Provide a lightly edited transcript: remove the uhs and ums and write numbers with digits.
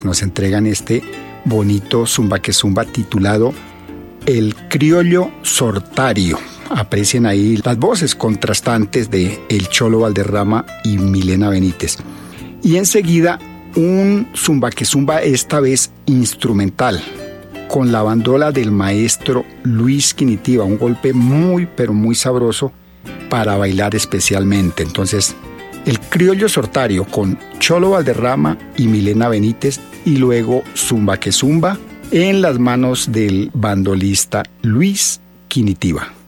Nos entregan este bonito zumba que zumba titulado El Criollo Sortario. Aprecien ahí las voces contrastantes de El Cholo Valderrama y Milena Benítez. Y enseguida un zumba que zumba, esta vez instrumental, con la bandola del maestro Luis Quinitiva, un golpe muy pero muy sabroso para bailar especialmente. Entonces, El Criollo Sortario con Cholo Valderrama y Milena Benítez, y luego zumba que zumba en las manos del bandolista Luis Quinitiva.